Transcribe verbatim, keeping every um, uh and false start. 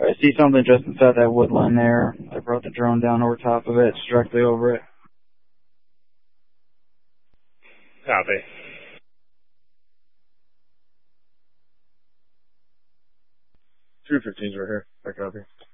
I see something just inside that wood line there. I brought the drone down over top of it. It's directly over it. Copy. two fifteens right here. I copy.